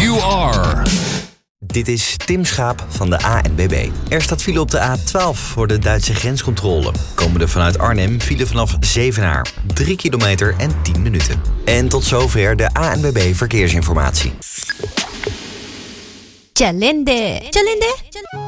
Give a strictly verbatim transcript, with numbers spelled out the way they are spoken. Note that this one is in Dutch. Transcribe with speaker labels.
Speaker 1: you are.
Speaker 2: Dit is Tim Schaap van de A N B B. Er staat file op de A twaalf voor de Duitse grenscontrole. Komende vanuit Arnhem file vanaf Zevenaar. drie kilometer en tien minuten. En tot zover de A N B B Verkeersinformatie.
Speaker 3: Cialende. Cialende.